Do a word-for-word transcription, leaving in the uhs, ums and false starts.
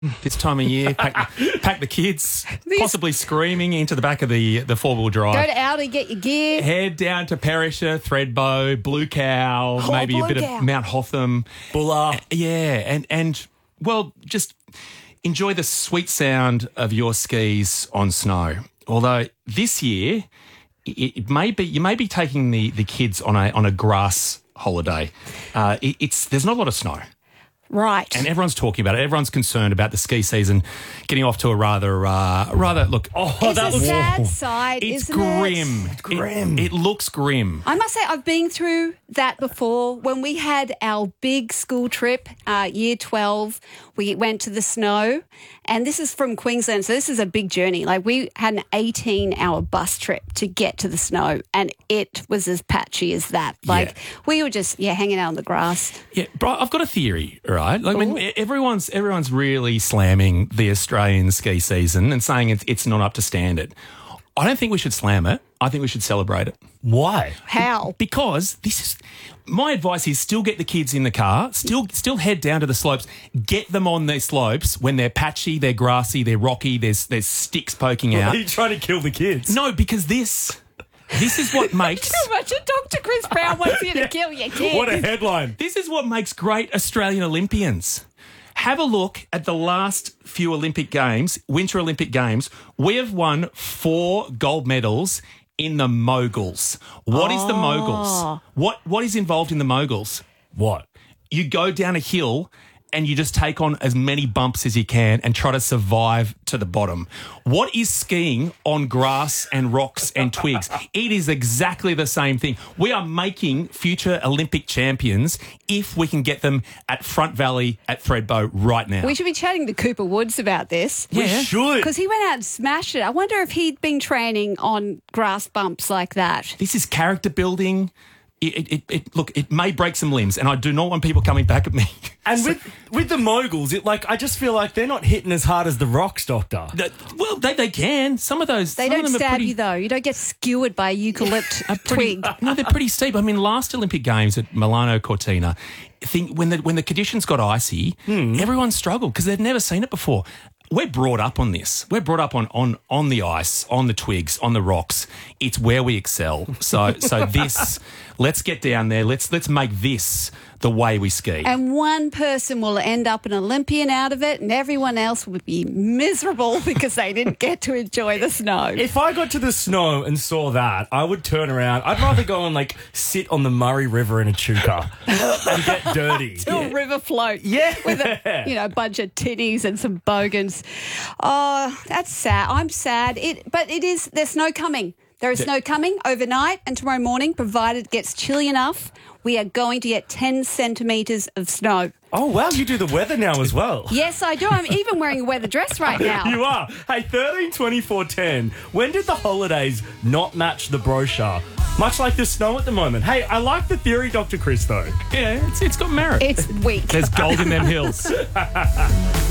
this time of year. Pack, pack the kids, possibly screaming into the back of the, the four-wheel drive. Go to Aldi, get your gear. Head down to Perisher, Thredbo, Blue Cow, Oh, maybe Blue a bit Cow. of Mount Hotham. Buller. Yeah, and, and well, just enjoy the sweet sound of your skis on snow. Although this year, it, it may be you may be taking the, the kids on a on a grass holiday. Uh, it, it's there's not a lot of snow. Right. And everyone's talking about it. Everyone's concerned about the ski season getting off to a rather, uh, rather look. Oh, it's that a looks sad sight, It's isn't grim. it? It's grim. It, it looks grim. I must say, I've been through that before. When we had our big school trip, uh, year twelve, we went to the snow, and this is from Queensland, so this is a big journey. Like, we had an eighteen-hour bus trip to get to the snow, and it was as patchy as that. Like, Yeah. we were just, yeah, hanging out on the grass. Yeah, bro, I've got a theory, right? Like, I mean, everyone's everyone's really slamming the Australian ski season and saying it's it's not up to standard. I don't think we should slam it. I think we should celebrate it. Why? How? Because this is my advice is still get the kids in the car, still still head down to the slopes, get them on these slopes when they're patchy, they're grassy, they're rocky, there's there's sticks poking out. Are you trying to kill the kids? No, because this this is what makes Too much of Doctor Chris Brown wants you to kill your kids. What a headline. this is what makes great Australian Olympians. Have a look at the last few Olympic Games, Winter Olympic Games. We have won four gold medals in the moguls. What is the moguls? What What is involved in the moguls? What? You go down a hill and you just take on as many bumps as you can and try to survive to the bottom. What is skiing on grass and rocks and twigs? It is exactly the same thing. We are making future Olympic champions if we can get them at Front Valley at Thredbo right now. We should be chatting to Cooper Woods about this. We Yeah. should. Because he went out and smashed it. I wonder if he'd been training on grass bumps like that. This is character building. It, it, it, it, look, it may break some limbs, and I do not want people coming back at me. And with with the moguls, it like I just feel like they're not hitting as hard as the rocks, Doctor. The- well, they, they can. Some of those. They some don't of them are stab pretty, you, though. You don't get skewered by a eucalypt pretty, twig. no, they're pretty steep. I mean, last Olympic Games at Milano Cortina, I think when the when the conditions got icy, everyone struggled because they'd never seen it before. We're brought up on this. We're brought up on on on the ice, on the twigs, on the rocks. It's where we excel. So so this, let's get down there. Let's let's make this the way we ski. And one person will end up an Olympian out of it, and everyone else will be miserable because they didn't get to enjoy the snow. If I got to the snow and saw that, I would turn around. I'd rather go and like sit on the Murray River in a chukka and get dirty. To a river float. Yeah. With a, you know, bunch of titties and some bogans. Oh, that's sad. I'm sad. It, but it is, there's snow coming. There is snow coming overnight and tomorrow morning, provided it gets chilly enough. We are going to get ten centimetres of snow. Oh, wow, you do the weather now as well. Yes, I do. I'm even wearing a weather dress right now. You are. Hey, thirteen twenty-four ten. When did the holidays not match the brochure? Much like the snow at the moment. Hey, I like the theory, Doctor Chris, though. yeah, it's it's got merit. It's weak. There's gold in them hills.